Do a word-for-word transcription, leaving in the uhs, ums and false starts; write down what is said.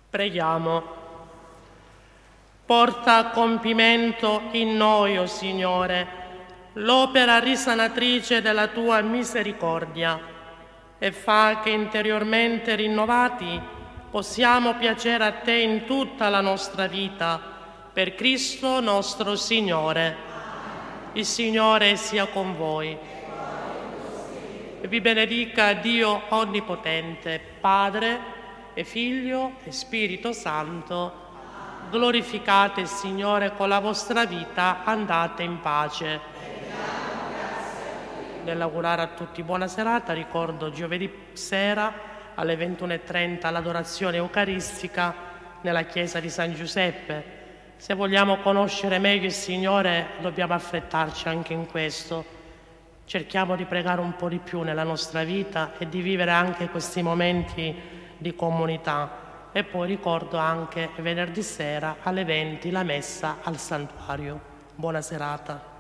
Preghiamo. Porta a compimento in noi, o Signore, l'opera risanatrice della Tua misericordia e fa che interiormente rinnovati possiamo piacere a Te in tutta la nostra vita, per Cristo nostro Signore. Il Signore sia con voi. E vi benedica Dio Onnipotente, Padre e Figlio e Spirito Santo. Glorificate il Signore con la vostra vita, andate in pace. Nell'augurare a tutti buona serata, ricordo giovedì sera alle ventuno e trenta l'adorazione eucaristica nella chiesa di San Giuseppe. Se vogliamo conoscere meglio il Signore, dobbiamo affrettarci anche in questo. Cerchiamo di pregare un po' di più nella nostra vita e di vivere anche questi momenti di comunità. E poi ricordo anche venerdì sera alle venti la messa al santuario. Buona serata.